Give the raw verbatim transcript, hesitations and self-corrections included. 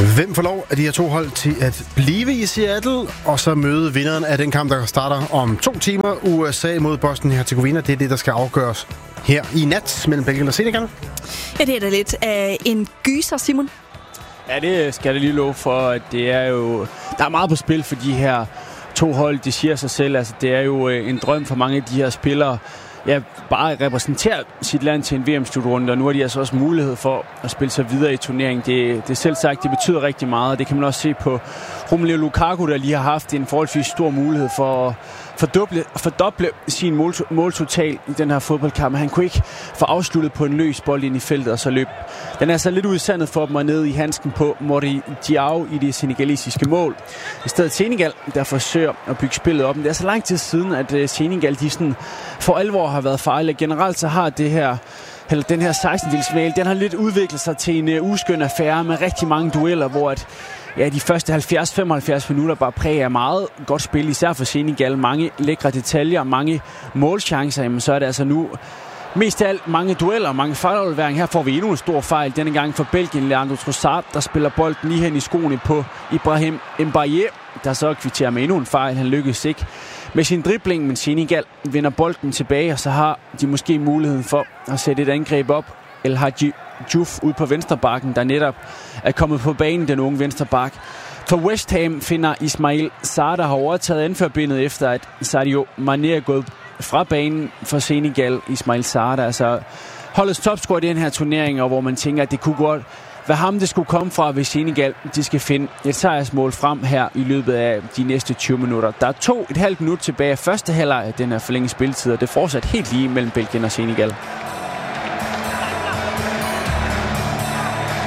Hvem får lov af de her to hold til at blive i Seattle, og så møde vinderen af den kamp, der starter om to timer, U S A mod Bosnien-Herzegovina. Det er det, der skal afgøres her i nat mellem Belgien og Senegal. Ja, det er da lidt af en gyser, Simon. Ja, det skal jeg lige love for, at det er jo... Der er meget på spil for de her to hold, de siger sig selv. Altså, det er jo en drøm for mange af de her spillere. Ja, bare repræsentere sit land til en V M-slutrunde, og nu har de altså også mulighed for at spille sig videre i turneringen. Det, det er selv sagt, det betyder rigtig meget, og det kan man også se på Romelu Lukaku, der lige har haft en forholdsvis stor mulighed for at fordoble, fordoble sin mål, måltotal i den her fodboldkamp. Han kunne ikke få afsluttet på en løs bold ind i feltet, og så løb. Den er så lidt udsandet for dem og ned i handsken på Mori Diaw i det senegalesiske mål. I stedet Senegal, der forsøger at bygge spillet op. Men det er så lang tid siden, at Senegal de sådan for alvor har været fejlet. Generelt så har det her, eller den her seksten-delsfinale, den har lidt udviklet sig til en uh, uskøn affære med rigtig mange dueller, hvor at, ja, de første halvfjerds til femoghalvfjerds minutter bare præger meget godt spil, især for Senegal. Mange lækre detaljer, mange målchancer, jamen så er det altså nu mest af alt mange dueller, mange fejlafleveringer. Her får vi endnu en stor fejl, denne gang for Belgien. Leandro Trossard, der spiller bolden lige hen i skoene på Ibrahim Mbaye, der så kvitterer med endnu en fejl. Han lykkes ikke med sin dribling, men Senegal vinder bolden tilbage, og så har de måske muligheden for at sætte et angreb op. El Hadji Diouf ud på venstrebakken, der netop er kommet på banen, den unge venstrebak. For West Ham finder Ismail Sarr, der har overtaget anførbindet efter, at Sadio Mané er gået fra banen for Senegal. Ismail Sarr, der altså holdets topscorer i den her turnering, og hvor man tænker, at det kunne godt være ham, det skulle komme fra, hvis Senegal de skal finde et sejrsmål frem her i løbet af de næste tyve minutter. Der er to et halvt minut tilbage af første halvleg af den her forlængede spilletid, og det er fortsat helt lige mellem Belgien og Senegal.